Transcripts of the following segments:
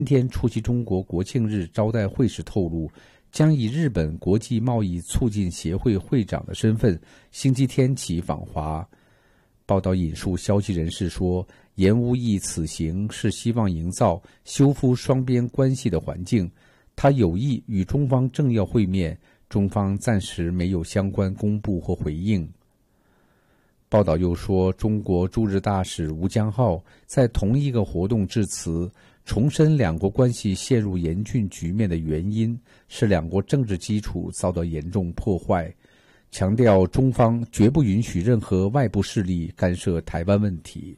今天出席中国国庆日招待会时透露，将以日本国际贸易促进协会会长的身份，星期天起访华。报道引述消息人士说，严无义此行是希望营造修复双边关系的环境，他有意与中方政要会面，中方暂时没有相关公布或回应。报道又说，中国驻日大使吴江浩在同一个活动致辞，重申两国关系陷入严峻局面的原因是两国政治基础遭到严重破坏，强调中方绝不允许任何外部势力干涉台湾问题。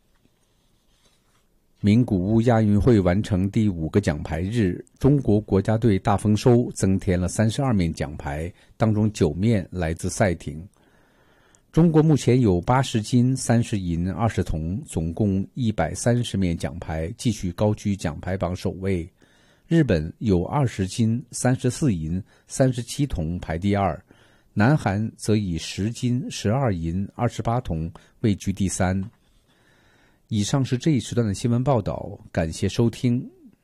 名古屋亚运会完成第5个奖牌日，中国国家队大丰收，增添了32面奖牌，当中9面来自赛艇。中国目前有80金、30银、20铜，总共130面奖牌，继续高居奖牌榜首位。日本有20金、34银、37铜排第二，南韩则以10金、12银、28铜位居第3。以上是这一时段的新闻报道，感谢收听。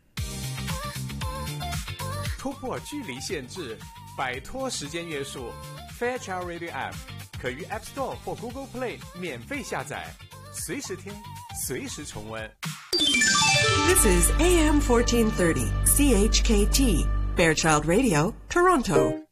突破距离限制，摆脱时间约束 ，Fairchild Radio App 可于 App Store 或 Google Play 免费下载，随时听，随时重温。 This is AM 1430 CHKT Fairchild Radio, Toronto.